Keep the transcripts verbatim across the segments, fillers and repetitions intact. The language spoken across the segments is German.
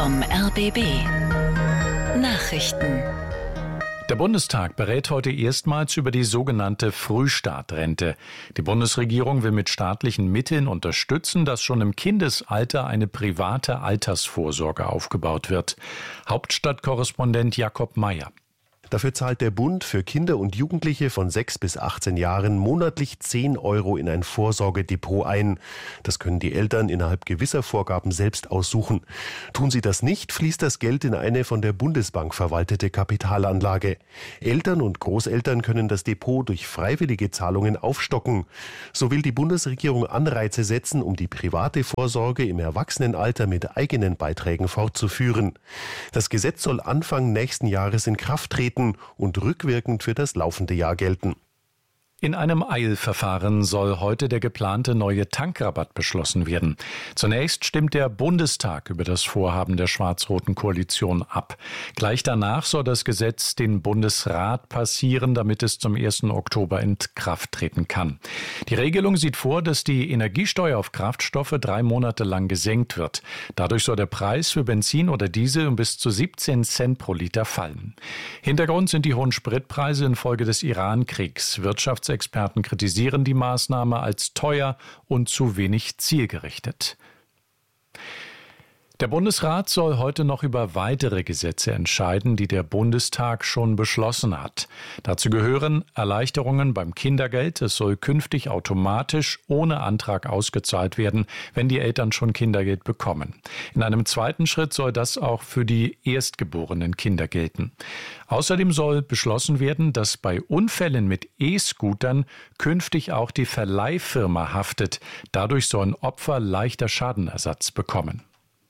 vom R B B. Nachrichten. Der Bundestag berät heute erstmals über die sogenannte Frühstartrente. Die Bundesregierung will mit staatlichen Mitteln unterstützen, dass schon im Kindesalter eine private Altersvorsorge aufgebaut wird. Hauptstadtkorrespondent Jakob Meyer. Dafür zahlt der Bund für Kinder und Jugendliche von sechs bis achtzehn Jahren monatlich zehn Euro in ein Vorsorgedepot ein. Das können die Eltern innerhalb gewisser Vorgaben selbst aussuchen. Tun sie das nicht, fließt das Geld in eine von der Bundesbank verwaltete Kapitalanlage. Eltern und Großeltern können das Depot durch freiwillige Zahlungen aufstocken. So will die Bundesregierung Anreize setzen, um die private Vorsorge im Erwachsenenalter mit eigenen Beiträgen fortzuführen. Das Gesetz soll Anfang nächsten Jahres in Kraft treten und rückwirkend für das laufende Jahr gelten. In einem Eilverfahren soll heute der geplante neue Tankrabatt beschlossen werden. Zunächst stimmt der Bundestag über das Vorhaben der schwarz-roten Koalition ab. Gleich danach soll das Gesetz den Bundesrat passieren, damit es zum ersten Oktober in Kraft treten kann. Die Regelung sieht vor, dass die Energiesteuer auf Kraftstoffe drei Monate lang gesenkt wird. Dadurch soll der Preis für Benzin oder Diesel um bis zu siebzehn Cent pro Liter fallen. Hintergrund sind die hohen Spritpreise infolge des Iran-Kriegs. Wirtschafts Experten kritisieren die Maßnahme als teuer und zu wenig zielgerichtet. Der Bundesrat soll heute noch über weitere Gesetze entscheiden, die der Bundestag schon beschlossen hat. Dazu gehören Erleichterungen beim Kindergeld. Es soll künftig automatisch ohne Antrag ausgezahlt werden, wenn die Eltern schon Kindergeld bekommen. In einem zweiten Schritt soll das auch für die erstgeborenen Kinder gelten. Außerdem soll beschlossen werden, dass bei Unfällen mit E-Scootern künftig auch die Verleihfirma haftet. Dadurch sollen Opfer leichter Schadenersatz bekommen.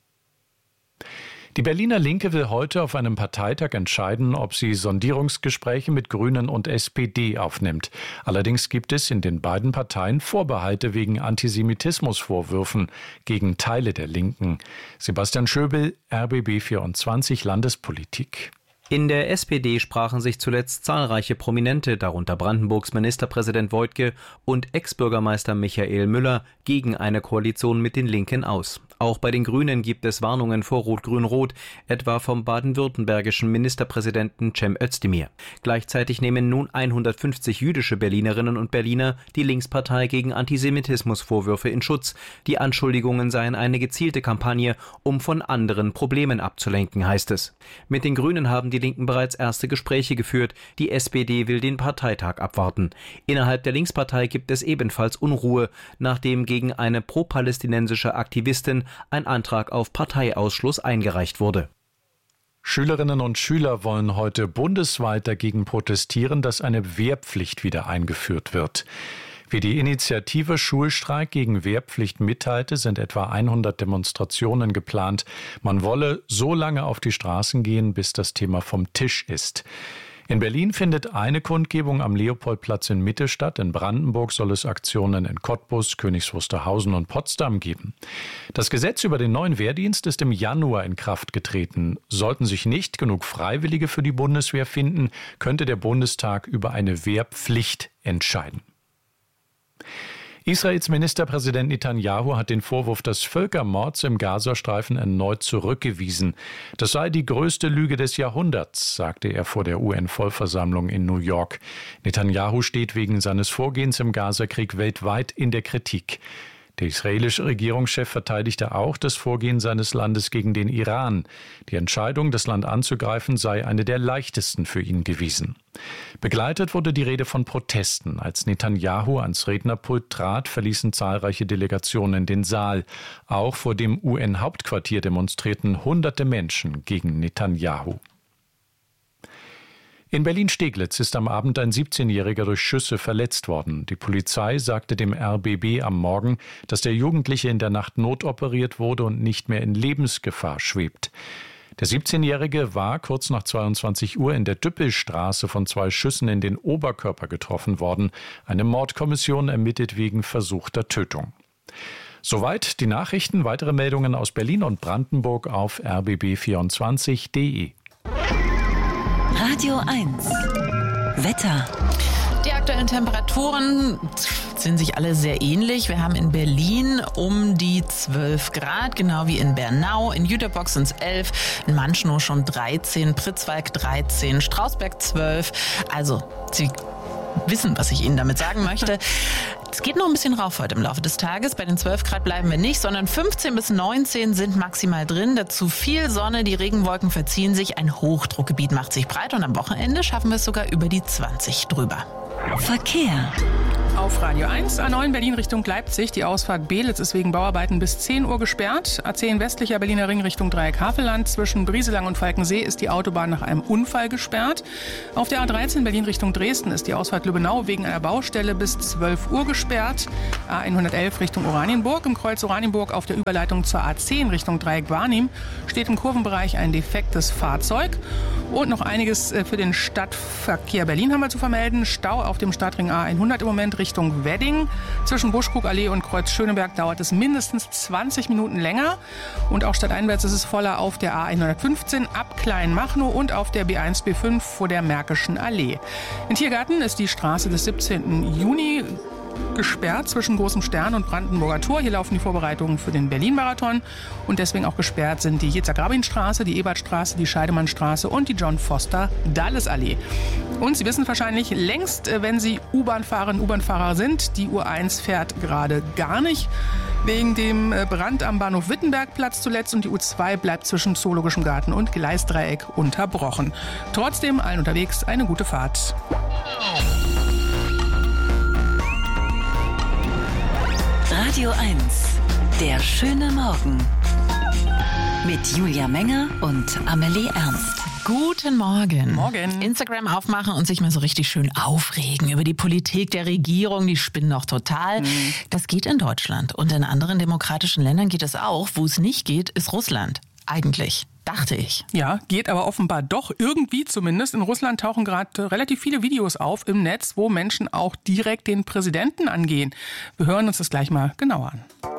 Die Berliner Linke will heute auf einem Parteitag entscheiden, ob sie Sondierungsgespräche mit Grünen und S P D aufnimmt. Allerdings gibt es in den beiden Parteien Vorbehalte wegen Antisemitismusvorwürfen gegen Teile der Linken. Sebastian Schöbel, R B B vierundzwanzig Landespolitik. In der S P D sprachen sich zuletzt zahlreiche Prominente, darunter Brandenburgs Ministerpräsident Woidke und Ex-Bürgermeister Michael Müller, gegen eine Koalition mit den Linken aus. Auch bei den Grünen gibt es Warnungen vor Rot-Grün-Rot, etwa vom baden-württembergischen Ministerpräsidenten Cem Özdemir. Gleichzeitig nehmen nun hundertfünfzig jüdische Berlinerinnen und Berliner die Linkspartei gegen Antisemitismusvorwürfe in Schutz. Die Anschuldigungen seien eine gezielte Kampagne, um von anderen Problemen abzulenken, heißt es. Mit den Grünen haben die Linken bereits erste Gespräche geführt. Die S P D will den Parteitag abwarten. Innerhalb der Linkspartei gibt es ebenfalls Unruhe, nachdem gegen eine pro-palästinensische Aktivistin ein Antrag auf Parteiausschluss eingereicht wurde. Schülerinnen und Schüler wollen heute bundesweit dagegen protestieren, dass eine Wehrpflicht wieder eingeführt wird. Wie die Initiative Schulstreik gegen Wehrpflicht mitteilte, sind etwa hundert Demonstrationen geplant. Man wolle so lange auf die Straßen gehen, bis das Thema vom Tisch ist. In Berlin findet eine Kundgebung am Leopoldplatz in Mitte statt. In Brandenburg soll es Aktionen in Cottbus, Königs Wusterhausen und Potsdam geben. Das Gesetz über den neuen Wehrdienst ist im Januar in Kraft getreten. Sollten sich nicht genug Freiwillige für die Bundeswehr finden, könnte der Bundestag über eine Wehrpflicht entscheiden. Israels Ministerpräsident Netanyahu hat den Vorwurf des Völkermords im Gazastreifen erneut zurückgewiesen. Das sei die größte Lüge des Jahrhunderts, sagte er vor der U N-Vollversammlung in New York. Netanyahu steht wegen seines Vorgehens im Gazakrieg weltweit in der Kritik. Der israelische Regierungschef verteidigte auch das Vorgehen seines Landes gegen den Iran. Die Entscheidung, das Land anzugreifen, sei eine der leichtesten für ihn gewesen. Begleitet wurde die Rede von Protesten. Als Netanyahu ans Rednerpult trat, verließen zahlreiche Delegationen den Saal. Auch vor dem U N-Hauptquartier demonstrierten hunderte Menschen gegen Netanyahu. In Berlin-Steglitz ist am Abend ein siebzehnjähriger durch Schüsse verletzt worden. Die Polizei sagte dem R B B am Morgen, dass der Jugendliche in der Nacht notoperiert wurde und nicht mehr in Lebensgefahr schwebt. Der siebzehnjährige war kurz nach zweiundzwanzig Uhr in der Düppelstraße von zwei Schüssen in den Oberkörper getroffen worden. Eine Mordkommission ermittelt wegen versuchter Tötung. Soweit die Nachrichten. Weitere Meldungen aus Berlin und Brandenburg auf r b b vierundzwanzig punkt d e. Radio eins. Wetter. Die aktuelle aktuellen Temperaturen sind sich alle sehr ähnlich. Wir haben in Berlin um die zwölf Grad, genau wie in Bernau. In Jüterbock sind es elf, in Manschnow schon dreizehn, Pritzwalk dreizehn, Strausberg zwölf. Also, Sie wissen, was ich Ihnen damit sagen möchte. Es geht noch ein bisschen rauf heute im Laufe des Tages. Bei den zwölf Grad bleiben wir nicht, sondern fünfzehn bis neunzehn sind maximal drin. Dazu viel Sonne, die Regenwolken verziehen sich, ein Hochdruckgebiet macht sich breit und am Wochenende schaffen wir es sogar über die zwanzig drüber. Verkehr. Auf Radio eins, A neun Berlin Richtung Leipzig. Die Ausfahrt Beelitz ist wegen Bauarbeiten bis zehn Uhr gesperrt. A zehn westlicher Berliner Ring Richtung Dreieck-Havelland. Zwischen Brieselang und Falkensee ist die Autobahn nach einem Unfall gesperrt. Auf der A dreizehn Berlin Richtung Dresden ist die Ausfahrt Lübbenau wegen einer Baustelle bis zwölf Uhr gesperrt. A hundertelf Richtung Oranienburg. Im Kreuz Oranienburg auf der Überleitung zur A zehn Richtung Dreieck-Barnim steht im Kurvenbereich ein defektes Fahrzeug. Und noch einiges für den Stadtverkehr Berlin haben wir zu vermelden. Stau auf dem Stadtring A hundert im Moment Richtung Wedding. Zwischen Buschkrugallee und Kreuz Schöneberg dauert es mindestens zwanzig Minuten länger. Und auch stadteinwärts ist es voller auf der A hundertfünfzehn ab Kleinmachnow und auf der B eins B fünf vor der Märkischen Allee. In Tiergarten ist die Straße des siebzehnten Juni gesperrt zwischen Großem Stern und Brandenburger Tor. Hier laufen die Vorbereitungen für den Berlin-Marathon und deswegen auch gesperrt sind die Jitzak-Rabin-Straße, die Ebertstraße, die Scheidemannstraße und die John-Foster-Dulles-Allee. Und Sie wissen wahrscheinlich längst, wenn Sie U-Bahn-Fahrerinnen, U-Bahn-Fahrer sind, die U eins fährt gerade gar nicht. Wegen dem Brand am Bahnhof Wittenbergplatz zuletzt und die U zwei bleibt zwischen Zoologischem Garten und Gleisdreieck unterbrochen. Trotzdem allen unterwegs eine gute Fahrt. Radio eins, der schöne Morgen. Mit Julia Menger und Amelie Ernst. Guten Morgen. Morgen. Instagram aufmachen und sich mal so richtig schön aufregen über die Politik der Regierung. Die spinnen doch total. Mhm. Das geht in Deutschland. Und in anderen demokratischen Ländern geht es auch. Wo es nicht geht, ist Russland. Eigentlich. Dachte ich. Ja, geht aber offenbar doch irgendwie zumindest. In Russland tauchen gerade relativ viele Videos auf im Netz, wo Menschen auch direkt den Präsidenten angehen. Wir hören uns das gleich mal genauer an.